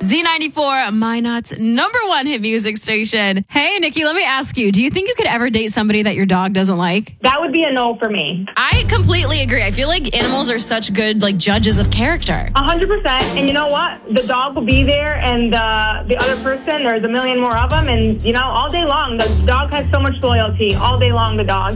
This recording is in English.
Z94, Minot's #1 hit music station. Hey, Nikki, let me ask you, do you think you could ever date somebody that your dog doesn't like? That would be a no for me. I completely agree. I feel like animals are such good judges of character. 100%. And you know what? The dog will be there, and the other person, there's a million more of them. And, all day long, the dog has so much loyalty. All day long, the dog.